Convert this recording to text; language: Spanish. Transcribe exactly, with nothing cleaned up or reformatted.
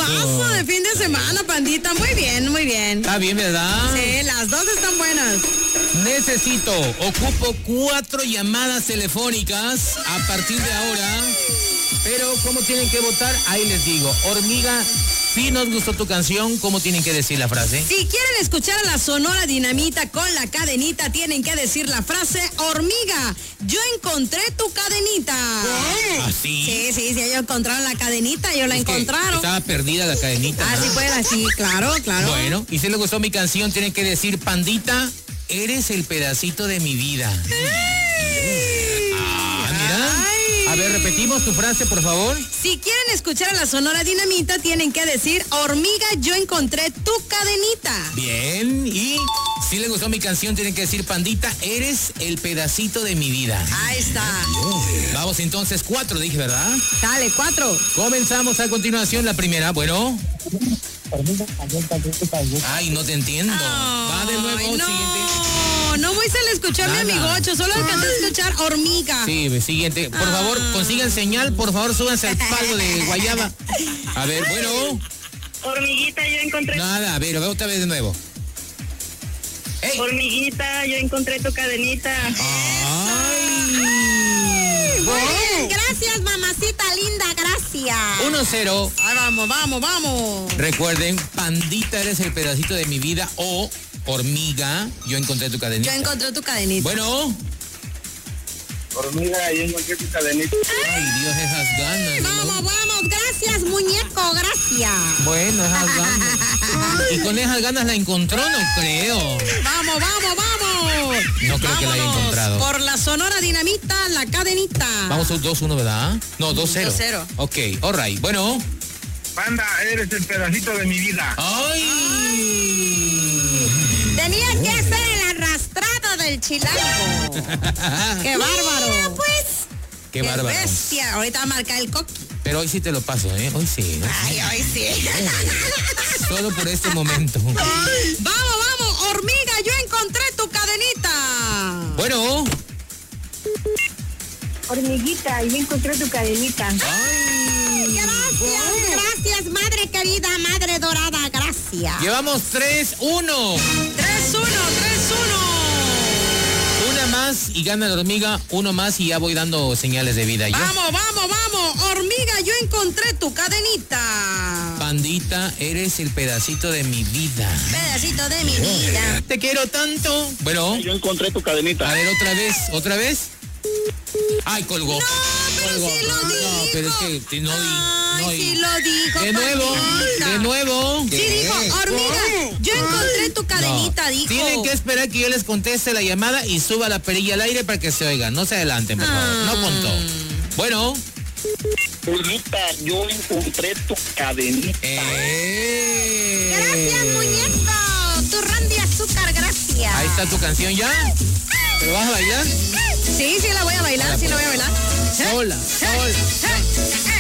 Temazo de fin de semana, pandita. Muy bien, muy bien. Está bien, ¿verdad? Sí, las dos están buenas. Necesito, ocupo cuatro llamadas telefónicas a partir de ahora. Pero, ¿cómo tienen que votar? Ahí les digo. Hormiga, si nos gustó tu canción, ¿cómo tienen que decir la frase? Si quieren escuchar a la Sonora Dinamita con la cadenita, tienen que decir la frase: hormiga, yo encontré tu cadenita. ¿Así? Sí, sí, sí, ellos encontraron la cadenita, ellos la Es que encontraron. estaba perdida la cadenita. Así ¿no? fue, así, claro, claro. Bueno, y si les gustó mi canción, tienen que decir: pandita, eres el pedacito de mi vida. Ah, mira. A ver, repetimos tu frase, por favor. Si quieren escuchar a la Sonora Dinamita, tienen que decir: hormiga, yo encontré tu cadenita. Bien, y si les gustó mi canción, tienen que decir: pandita, eres el pedacito de mi vida. Ahí está. Vamos entonces, cuatro, dije, ¿verdad? Dale, cuatro. Comenzamos a continuación la primera, bueno. Ay, no te entiendo. Va de nuevo, Ay, no. siguiente. No, muy se le escuchó a mi Nada. amigocho, solo alcancé a escuchar hormiga. Sí, siguiente. Por Ah. favor, consigan señal, por favor, súbanse al palo de guayaba. A ver, bueno. Hormiguita, yo encontré. Nada, a ver, a ver otra vez de nuevo. ¡Ey! Hormiguita, yo encontré tu cadenita. ¡Ay! Muy bien, gracias, mamacita linda, gracias. uno cero. Ay, vamos, vamos, vamos. Recuerden, pandita, eres el pedacito de mi vida, o hormiga, yo encontré tu cadenita. Yo encontré tu cadenita. Bueno. Hormiga, yo encontré tu cadenita. Ay, Dios, esas ganas. ¿no? Vamos, vamos, gracias, muñeco, gracias. Bueno, esas ganas. Y con esas ganas la encontró, no creo. Vamos, vamos, vamos. No creo que la haya Vámonos encontrado. por la Sonora Dinamita, la cadenita. Vamos dos uno, ¿verdad? No, dos cero. dos cero. Ok, all right. Bueno. Panda, eres el pedacito de mi vida. ¡Ay! Tenía que hacer el arrastrado del chilango. ¡Qué bárbaro! Pues. ¡Qué bárbaro! Bestia. Ahorita va a marcar el coqui. Pero hoy sí te lo paso, ¿eh? Hoy sí. Ay, hoy sí. Solo por este momento. Vamos, vamos, hormiga, yo encontré tu cadenita. Bueno. Hormiguita, yo encontré tu cadenita. Ay. Gracias, gracias, madre querida, madre dorada, gracias. Llevamos tres uno. tres uno, tres uno. Una más y gana la hormiga, uno más y ya voy dando señales de vida. ¿Ya? Vamos, vamos, vamos, hormiga, yo encontré tu cadenita. Pandita, eres el pedacito de mi vida. Pedacito de mi vida. Te quiero tanto. Bueno, Yo encontré tu cadenita. a ver otra vez, otra vez. Ay, colgó. No, pero Colgó. sí lo dijo. No, pero es que no di. Ay, No di. sí lo dijo. De nuevo, pandita. de nuevo. Sí dijo, hormiga, yo encontré tu cadenita, No, dijo. tienen que esperar que yo les conteste la llamada y suba la perilla al aire para que se oigan. No se adelanten, por favor. Ah. No contó. Bueno. Hormiguita, yo encontré tu cadenita. Eh. Gracias, muñeco. Tu ron de azúcar, gracias. Ahí está tu canción ya. ¿Pero vas a bailar? Sí, sí la voy a bailar, sí la voy a bailar. Sola, sola. Eh, eh,